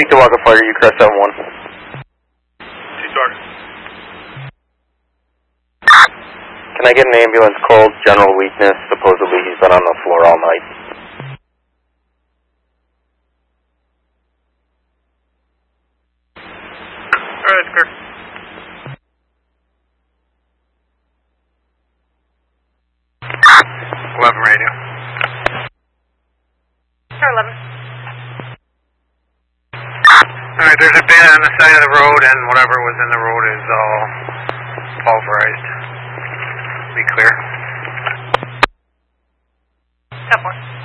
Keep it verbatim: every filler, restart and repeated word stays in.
speak to Waka Fighter, you crest seven one. See target. Can I get an ambulance called? General weakness. Supposedly he's been on the floor all night. Alright, it's clear. eleven radio. eleven. Alright, there's a bin on the side of the road, and whatever was in the road is all pulverized. Be clear. ten four.